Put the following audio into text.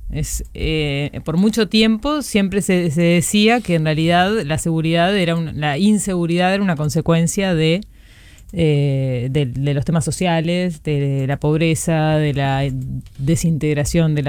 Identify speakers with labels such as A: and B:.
A: Por mucho tiempo siempre se decía que en realidad la inseguridad era una consecuencia de los temas sociales, de la pobreza, de la desintegración de